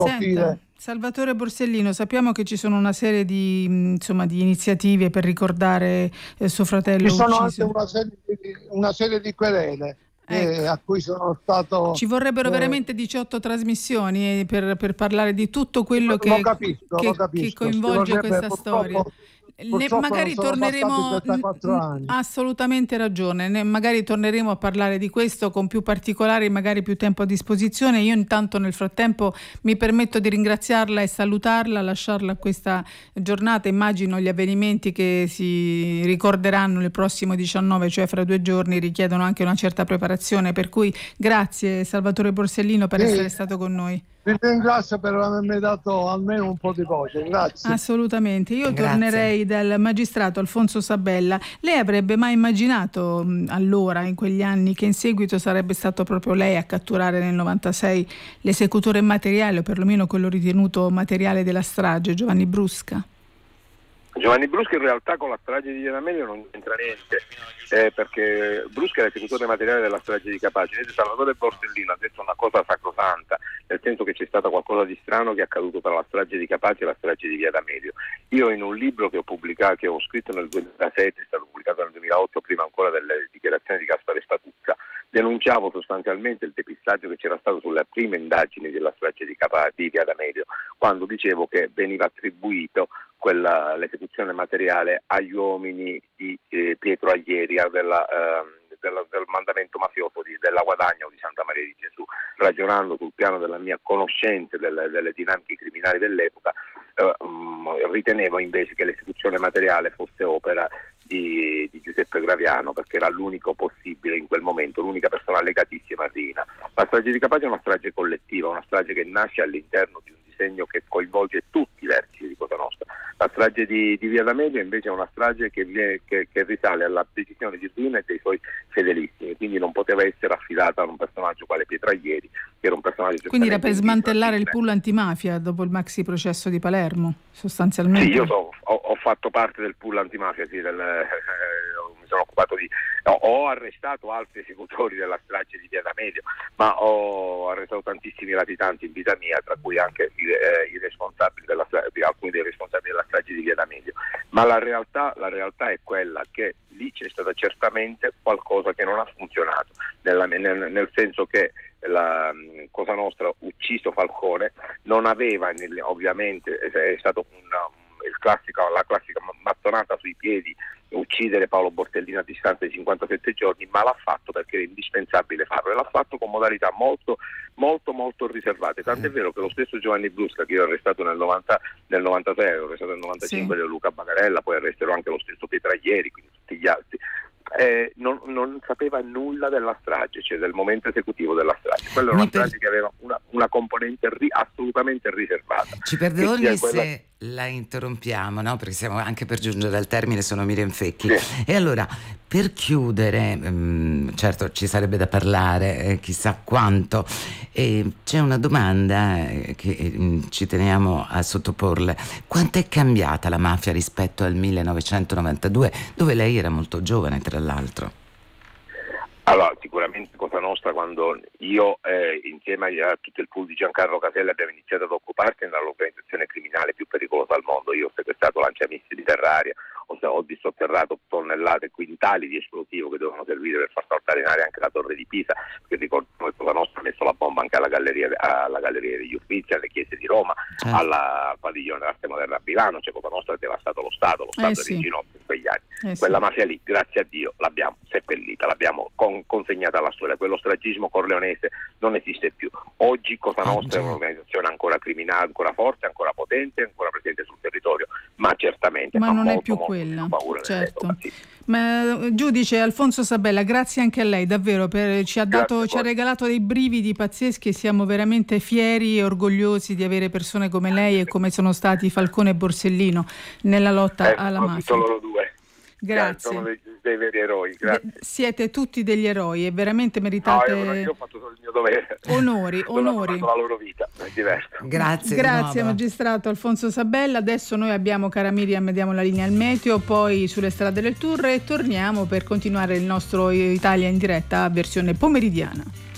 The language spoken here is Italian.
Senta, Salvatore Borsellino, sappiamo che ci sono una serie di iniziative per ricordare suo fratello Ci sono ucciso. anche una serie di querele. A cui sono stato. Ci vorrebbero veramente 18 trasmissioni per parlare di tutto quello che coinvolge questa storia. Magari torneremo. Assolutamente ragione. Magari torneremo a parlare di questo con più particolari, magari più tempo a disposizione. Io intanto nel frattempo mi permetto di ringraziarla e salutarla, lasciarla a questa giornata. Immagino gli avvenimenti che si ricorderanno il prossimo 19, cioè fra 2 giorni, richiedono anche una certa preparazione, per cui grazie Salvatore Borsellino per essere stato con noi. Vi ringrazio per avermi dato almeno un po' di voce, grazie. Assolutamente, io tornerei dal magistrato Alfonso Sabella. Lei avrebbe mai immaginato allora, in quegli anni, che in seguito sarebbe stato proprio lei a catturare nel 96 l'esecutore materiale, o perlomeno quello ritenuto materiale della strage, Giovanni Brusca? Giovanni Brusca in realtà con la strage di Via D'Amelio non c'entra niente, perché Brusca è l'esecutore materiale della strage di Capaci. Salvatore Borsellino ha detto una cosa sacrosanta, nel senso che c'è stato qualcosa di strano che è accaduto tra la strage di Capaci e la strage di Via D'Amelio. Io in un libro che ho pubblicato, che ho scritto nel 2007, è stato pubblicato nel 2008, prima ancora delle dichiarazioni di Gaspare Spatuzza, denunciavo sostanzialmente il depistaggio che c'era stato sulle prime indagini della strage di Via D'Amelio, quando dicevo che veniva attribuito l'esecuzione materiale agli uomini di Pietro Aglieria del mandamento mafioso della Guadagna o di Santa Maria di Gesù. Ragionando sul piano della mia conoscenza delle dinamiche criminali dell'epoca, ritenevo invece che l'esecuzione materiale fosse opera di Giuseppe Graviano, perché era l'unico possibile in quel momento, l'unica persona legatissima a Rina. La strage di Capaci è una strage collettiva, una strage che nasce all'interno di un disegno che coinvolge tutti i vertici di Cosa Nostra. La strage di Via D'Amelio invece è una strage che risale alla decisione di Rina e dei suoi fedelissimi, quindi non poteva essere affidata a un personaggio quale Pietraglieri, che era un personaggio. Quindi era per smantellare il pool antimafia dopo il maxi processo di Palermo, sostanzialmente. Sì, io ho fatto parte del pool antimafia, sì, mi sono occupato ho arrestato altri esecutori della strage di Via D'Amelio, ma ho arrestato tantissimi latitanti in vita mia, tra cui anche i responsabili alcuni dei responsabili della strage di Via D'Amelio. Ma la realtà è quella che lì c'è stata certamente qualcosa che non ha funzionato, nel senso che la Cosa Nostra, ucciso Falcone, non aveva ovviamente, è stato la classica mattonata sui piedi, uccidere Paolo Borsellino a distanza di 57 giorni, ma l'ha fatto perché era indispensabile farlo, e l'ha fatto con modalità molto molto molto riservate, tant'è vero che lo stesso Giovanni Brusca, che io ho arrestato nel 96, ho arrestato nel 95 sì. Luca Bagarella, poi arresterò anche lo stesso Pietraglieri, quindi tutti gli altri, non sapeva nulla della strage, cioè del momento esecutivo della strage. Quella è una strage che aveva una componente assolutamente riservata. Ci perdoni se la interrompiamo, no? Perché siamo anche per giungere al termine, sono Miriam Fecchi. Sì. E allora, per chiudere, certo ci sarebbe da parlare, chissà quanto, c'è una domanda che ci teniamo a sottoporle. Quanto è cambiata la mafia rispetto al 1992, dove lei era molto giovane, tra l'altro? Allora, sicuramente Cosa Nostra, quando io insieme a tutto il pool di Giancarlo Casella abbiamo iniziato ad occuparci dell'organizzazione criminale più pericolosa al mondo, io ho sequestrato lanciamissili terraria, ho dissotterrato tonnellate, quintali di esplosivo che dovevano servire per far saltare in aria anche la torre di Pisa, perché ricordo che Cosa Nostra ha messo la bomba anche alla Galleria degli Uffizi, alle chiese di Roma, alla padiglione dell'arte moderna a Milano, cioè Cosa Nostra ha devastato lo Stato è sì. in ginocchio in quegli anni. Quella mafia lì, grazie a Dio, l'abbiamo seppellita, l'abbiamo consegnata alla storia. Quello stragismo corleonese non esiste più. Oggi Cosa Nostra è un'organizzazione ancora criminale, ancora forte, ancora potente, ancora presente sul territorio, ma certamente non molto, è più molto quella, paura, certo. Sì. Ma giudice Alfonso Sabella, grazie anche a lei davvero, ci ha regalato dei brividi pazzeschi, e siamo veramente fieri e orgogliosi di avere persone come lei e come sono stati Falcone e Borsellino nella lotta alla mafia. Loro due. Grazie. Sono dei veri eroi, grazie. Siete tutti degli eroi e veramente meritate. No, io ho fatto solo il mio dovere. Onori. La loro vita, è diverso. Grazie magistrato Alfonso Sabella. Adesso noi abbiamo, cara Miriam, diamo la linea al meteo, poi sulle strade del tour, e torniamo per continuare il nostro Italia in diretta a versione pomeridiana.